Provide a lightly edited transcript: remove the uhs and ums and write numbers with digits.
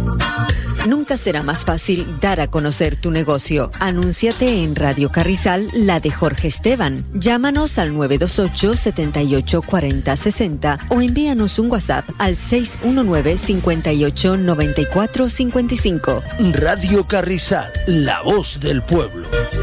Nunca será más fácil dar a conocer tu negocio. Anúnciate en Radio Carrizal, la de Jorge Esteban. Llámanos al 928 78 40 60 o envíanos un WhatsApp al 619 58 94 55. Radio Carrizal, la voz del pueblo.